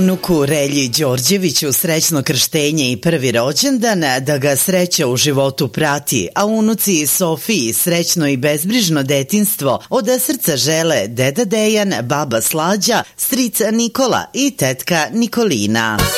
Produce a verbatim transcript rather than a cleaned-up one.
unuku Relji Đorđeviću srećno krštenje i prvi rođendan, da ga sreća u životu prati, a unuci Sofiji srećno i bezbrižno detinjstvo od srca žele deda Dejan, baba Slađa, stric Nikola i tetka Nikolina.